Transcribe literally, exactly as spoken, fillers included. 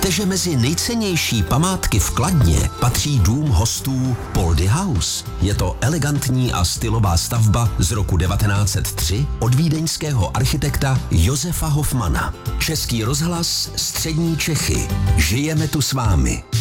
Víte, že mezi nejcennější památky v Kladně patří dům hostů Poldy House? Je to elegantní a stylová stavba z roku devatenáct set tři od vídeňského architekta Josefa Hofmana. Český rozhlas, Střední Čechy. Žijeme tu s vámi.